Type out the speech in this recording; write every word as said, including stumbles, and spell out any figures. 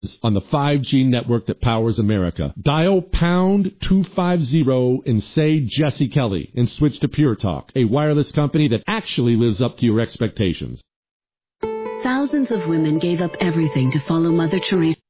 on the five G network that powers America. Dial pound two fifty and say Jesse Kelly and switch to Pure Talk, a wireless company that actually lives up to your expectations. Thousands of women gave up everything to follow Mother Teresa.